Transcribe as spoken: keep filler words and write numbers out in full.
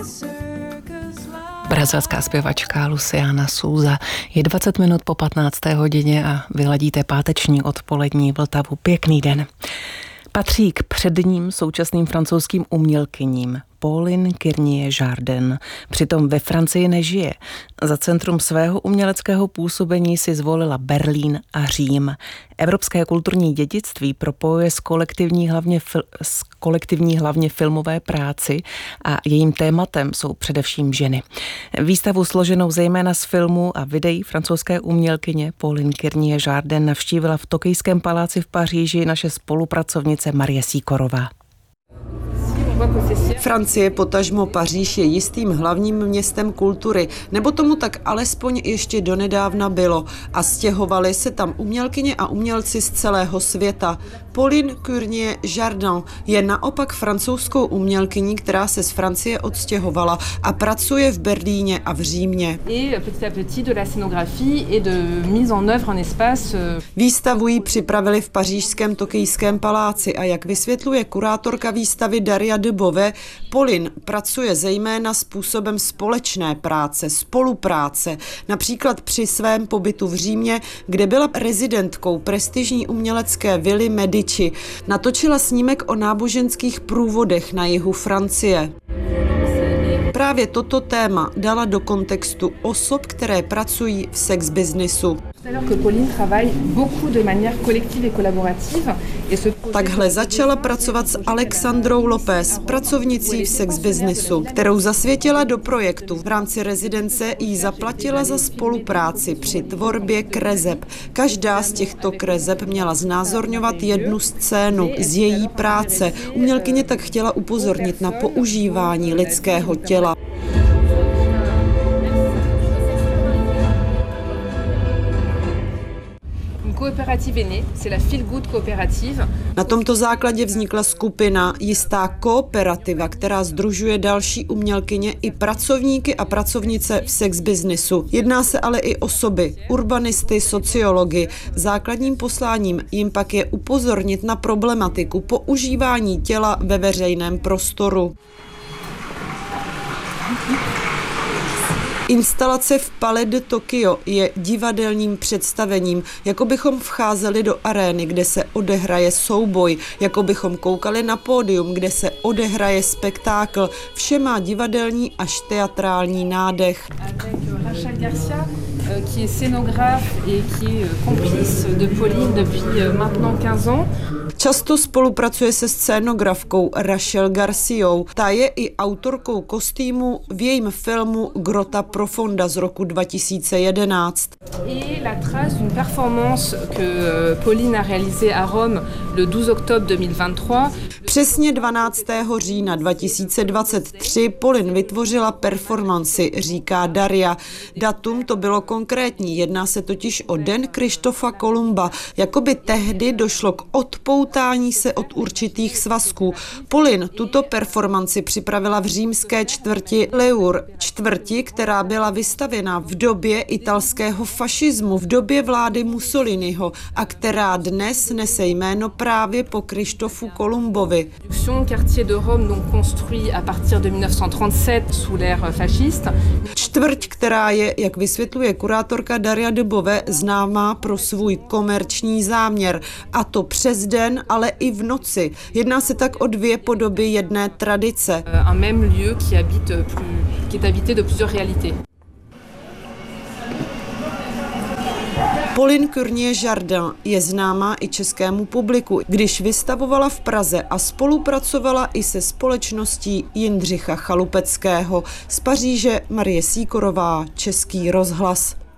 Brazilská zpěvačka Luciana Souza. Je dvacet minut po patnácté hodině a vyladíte páteční odpolední Vltavu. Pěkný den. Patří k předním současným francouzským umělkyním Pauline Kirnier-Jardin. Přitom ve Francii nežije. Za centrum svého uměleckého působení si zvolila Berlín a Řím. Evropské kulturní dědictví propojuje s kolektivní hlavně, fil, s kolektivní hlavně filmové práci a jejím tématem jsou především ženy. Výstavu složenou zejména z filmů a videí francouzské umělkyně Pauline Kirnier-Jardin navštívila v Tokijském paláci v Paříži naše spolupracovnice Marie Sýkorová. Francie, potažmo Paříž, je jistým hlavním městem kultury, nebo tomu tak alespoň ještě donedávna bylo, a stěhovali se tam umělkyně a umělci z celého světa. Pauline Kirnier-Jardin je naopak francouzskou umělkyní, která se z Francie odstěhovala a pracuje v Berlíně a v Římě. Výstavu jí připravili v pařížském Tokijském paláci a jak vysvětluje kurátorka výstavy Daria Dubové, Pauline pracuje zejména způsobem společné práce, spolupráce, například při svém pobytu v Římě, kde byla rezidentkou prestižní umělecké vily Medici. Natočila snímek o náboženských průvodech na jihu Francie. Právě toto téma dala do kontextu osob, které pracují v sex businessu. Takhle začala pracovat s Alexandrou López, pracovnicí v sex businessu, kterou zasvětila do projektu. V rámci rezidence jí zaplatila za spolupráci při tvorbě kreseb. Každá z těchto kreseb měla znázorňovat jednu scénu z její práce. Umělkyně tak chtěla upozornit na používání lidského těla. Na tomto základě vznikla skupina Jistá kooperativa, která sdružuje další umělkyně i pracovníky a pracovnice v sex businessu. Jedná se ale i osoby, urbanisty, sociology. Základním posláním jim pak je upozornit na problematiku používání těla ve veřejném prostoru. Instalace v Palais de Tokio je divadelním představením, jako bychom vcházeli do arény, kde se odehraje souboj, jako bychom koukali na pódium, kde se odehraje spektákl. Vše má divadelní až teatrální nádech. Rachel Garcia, qui est scénographe et qui est complice de Pauline depuis maintenant quinze ans. Často spolupracuje se scénografkou Rachel Garciou. Ta je i autorkou kostýmu v jejím filmu Grota Profonda z roku dva tisíce jedenáct. Et la trace d'une performance que Pauline a réalisée à Rome le douze octobre deux mille vingt-trois. Přesně dvanáctého října dva tisíce dvacet tři Pauline vytvořila performanci, říká Daria. Datum to bylo konkrétní, jedná se totiž o den Krištofa Kolumba. Jakoby tehdy došlo k odpoutání se od určitých svazků. Pauline tuto performanci připravila v římské čtvrti Leur, čtvrti, která byla vystavěna v době italského fašismu, v době vlády Mussoliniho a která dnes nese jméno právě po Krištofu Kolumbovi. Quartier de Rome, donc construit à partir de mille neuf cent trente-sept sous l'ère fasciste. Čtvrť, která je, jak vysvětluje kurátorka Daria Dubové, známá pro svůj komerční záměr, a to přes den, ale i v noci. Jedná se tak o dvě podoby jedné tradice. Un même lieu qui habite plus, qui est habité de plusieurs réalités. Pauline Kirnier-Jardin je známá i českému publiku, když vystavovala v Praze a spolupracovala i se společností Jindřicha Chalupeckého. Z Paříže Marie Sýkorová, Český rozhlas.